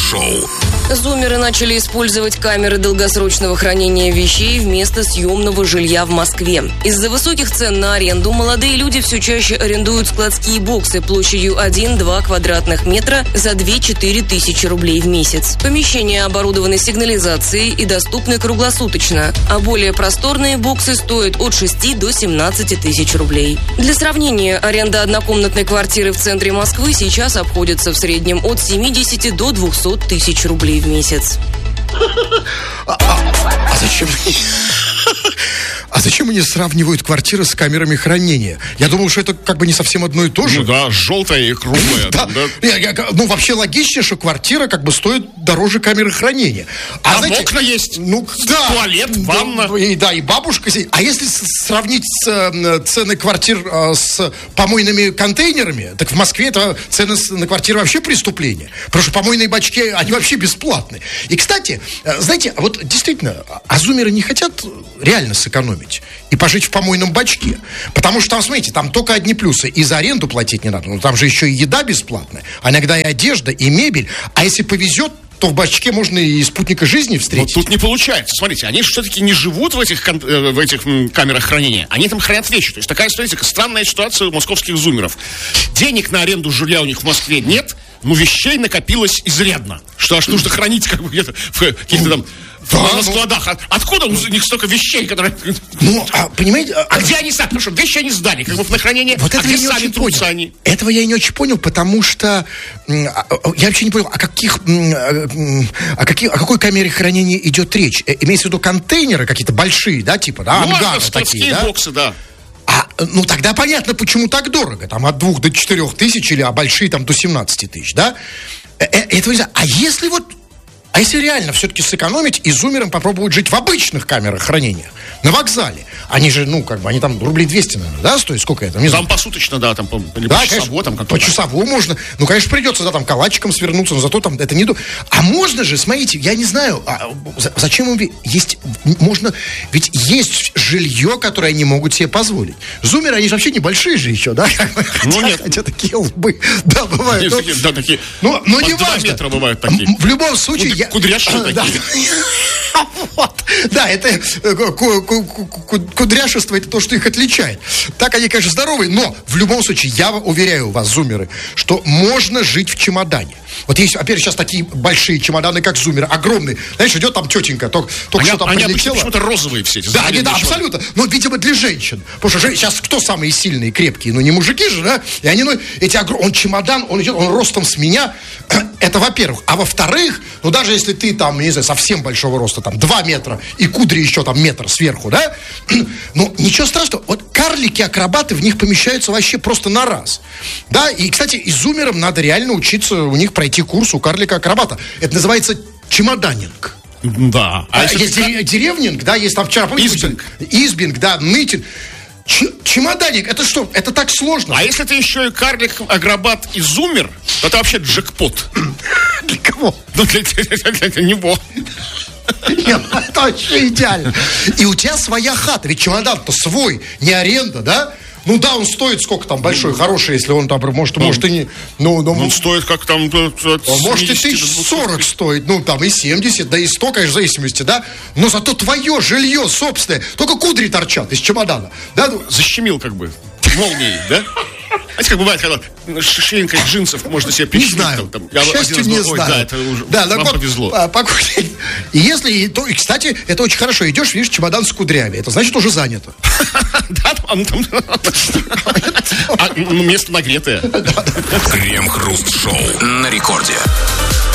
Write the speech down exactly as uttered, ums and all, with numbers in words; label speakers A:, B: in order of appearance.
A: Крем-хруст-шоу.
B: Зумеры начали использовать камеры долгосрочного хранения вещей вместо съемного жилья в Москве. Из-за высоких цен на аренду молодые люди все чаще арендуют складские боксы площадью один-два квадратных метра за две-четыре тысячи рублей в месяц. Помещения оборудованы сигнализацией и доступны круглосуточно, а более просторные боксы стоят от шести до семнадцати тысяч рублей. Для сравнения, аренда однокомнатной квартиры в центре Москвы сейчас обходится в среднем от семидесяти до двухсот тысяч рублей в месяц.
C: А, а, а зачем? А зачем они сравнивают квартиры с камерами хранения? Я думал, что это как бы не совсем одно и то же.
D: Ну да, желтая и круглая.
C: Да.
D: Да.
C: Я, я, ну, вообще логичнее, что квартира как бы стоит дороже камеры хранения. А,
D: а
C: знаете,
D: окна есть,
C: ну, да,
D: туалет, ванна.
C: Да, и, да, и бабушка сидит. А если сравнить с, э, цены квартир э, с помойными контейнерами, так в Москве это цены на квартиры вообще преступление. Потому что помойные бачки, они вообще бесплатны. И, кстати, э, знаете, вот действительно, а зумеры не хотят реально сэкономить и пожить в помойном бачке. Потому что там, смотрите, там только одни плюсы. И за аренду платить не надо. Но там же еще и еда бесплатная. А иногда и одежда, и мебель. А если повезет, то в бачке можно и спутника жизни встретить.
D: Вот тут не получается. Смотрите, они же все-таки не живут в этих, в этих камерах хранения. Они там хранят вещи. То есть такая, смотрите, странная ситуация у московских зумеров. Денег на аренду жилья у них в Москве нет, но вещей накопилось изрядно. Что аж нужно хранить как бы где-то в каких-то там... Да, на складах. Ну... Откуда у них столько вещей, которые...
C: Ну, а, понимаете... А,
D: а где они сами? Потому что вещи они сдали, как бы на хранение.
C: Вот
D: а
C: это
D: где
C: я не
D: сами
C: очень
D: трутся
C: понял.
D: Они?
C: Этого я не очень понял, потому что... Я вообще не понял, о каких... О, каких, о какой камере хранения идет речь? Имеется в виду контейнеры какие-то большие, да, типа, да,
D: ну,
C: ангары
D: складские
C: такие, да?
D: боксы, да.
C: А, ну, тогда понятно, почему так дорого. Там от двух до четырех тысяч, или, а большие там до семнадцати тысяч, да? Это нельзя. А если вот... А если реально все-таки сэкономить и зумерам попробовать жить в обычных камерах хранения, на вокзале, они же, ну, как бы, они там рублей двести, наверное, да, стоят, сколько это? Не
D: там
C: знаю.
D: посуточно, да, там по,
C: да,
D: по часово, там
C: по часово можно. Ну, конечно, придется, да, там, калачиком свернуться, но зато там это не... А можно же, смотрите, я не знаю, а, зачем им... Есть, можно... Ведь есть жилье, которое они могут себе позволить. Зумеры, они же вообще небольшие же еще, да?
D: Ну,
C: хотя,
D: нет.
C: Хотя такие лбы, да, бывают.
D: Нет,
C: но,
D: такие, да, такие...
C: Но, но не
D: два
C: важно.
D: метра бывают такие.
C: В любом случае...
D: Куд,
C: я...
D: Кудряшие такие.
C: Да. Вот. Да, это кудряшество, это то, что их отличает. Так они, конечно, здоровые, но в любом случае, я уверяю вас, зумеры, что можно жить в чемодане. Вот есть, опять сейчас такие большие чемоданы, как зумеры, огромные. Знаешь, идет там тетенька, только, только
D: они,
C: что там
D: они
C: прилетела.
D: Они почему-то розовые все эти.
C: Да, они, да, абсолютно. Но, видимо, для женщин. Потому что сейчас кто самые сильные, крепкие? Ну, не мужики же, да? И они, ну, эти огромные... Он чемодан, он идет, он ростом с меня. Это, во-первых. А во-вторых, ну, даже если ты там, не знаю, совсем большого роста, там, два метра, и кудри еще там метр сверху, да? Ну, ничего страшного. Вот карлики-акробаты в них помещаются вообще просто на раз. Да? И, кстати, и зумерам надо реально учиться у них пройти курс у карлика-акробата. Это называется чемоданинг.
D: Да.
C: А, а есть как... деревнинг, да, есть там вчера...
D: Избинг.
C: Избинг, да, нытинг. Ч- чемоданник, это что? Это так сложно.
D: А если ты еще и карлик, акробат и зумер, то это вообще джекпот.
C: Для кого?
D: Ну, для, для, для него.
C: Нет, это вообще идеально. И у тебя своя хата, ведь чемодан-то свой, не аренда, да? Ну да, он стоит сколько там большой, хороший, если он там, может, ну, может и не... Ну, ну,
D: он стоит как там...
C: Может и тысяч сорок стоит, ну там и семьдесят, да и сто, конечно, в зависимости, да? Но зато твое жилье собственное, только кудри торчат из чемодана. Да?
D: Защемил как бы молнией, да? Знаете, как бывает, когда ширинкой джинсов можно себе прищемить.
C: Не знаю,
D: там,
C: к счастью, не знаю.
D: Да, это уже,
C: да,
D: вам
C: вот,
D: повезло.
C: А, и если, то, и, кстати, это очень хорошо. Идешь, видишь, чемодан с кудрями. Это значит, уже занято.
D: Да, там... Место нагретое.
A: Крем-хруст-шоу на рекорде.